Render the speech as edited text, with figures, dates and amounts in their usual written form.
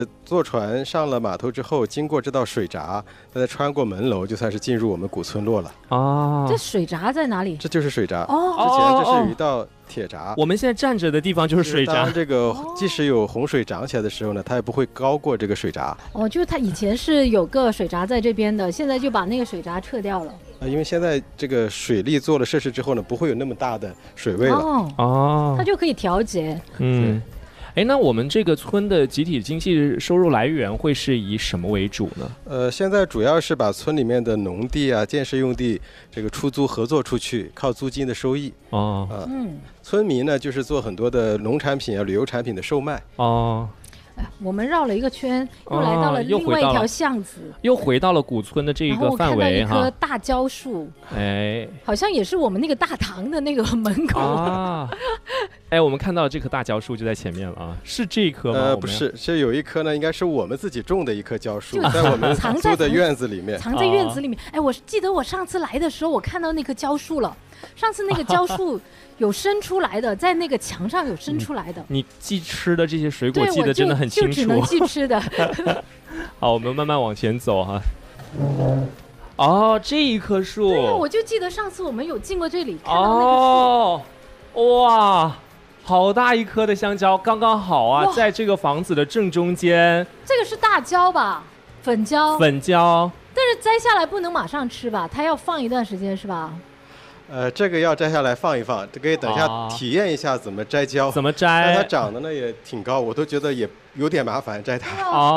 坐船上了码头之后，经过这道水闸，再穿过门楼，就算是进入我们古村落了。 啊， 这水闸在哪里？ 这就是水闸。 哦之前这是有一道铁闸。 我们现在站着的地方就是水闸。 当这个即使有洪水涨起来的时候呢，它也不会高过这个水闸。 哦，就是它以前是有个水闸在这边的，现在就把那个水闸撤掉了。 因为现在这个水利做了设施之后呢，不会有那么大的水位了。 哦， 它就可以调节。 嗯。哎，那我们这个村的集体经济收入来源会是以什么为主呢？ 现在主要是把村里面的农地啊、建设用地这个出租合作出去，靠租金的收益。 哦， 村民呢就是做很多的农产品啊、旅游产品的售卖。 哦。 我们绕了一个圈，又来到了另外一条巷子， 又回到了古村的这一个范围哈。 然后我看到一棵大蕉树， 哎， 好像也是我们那个大堂的那个门口啊。哎，我们看到这棵大蕉树就在前面了啊，是这棵吗？ 不是，是有一棵呢，应该是我们自己种的一棵蕉树，在我们租的院子里面， 藏在院子里面。哎，我记得我上次来的时候，我看到那棵蕉树了。上次那个蕉树有伸出来的，在那个墙上有伸出来的。 你记吃的这些水果记得真的很清楚。 就只能记吃的。 好，我们慢慢往前走哈。哦，这一棵树。 对呀，我就记得上次我们有进过这里，看到那个树。 哦，哇，好大一颗的香蕉，刚刚好啊，在这个房子的正中间。 这个是大蕉吧？粉蕉。 粉蕉。 但是摘下来不能马上吃吧？它要放一段时间是吧？ 这个要摘下来放一放，可以等一下体验一下怎么摘蕉。 怎么摘？ 但它长得呢也挺高，我都觉得也有点麻烦摘它。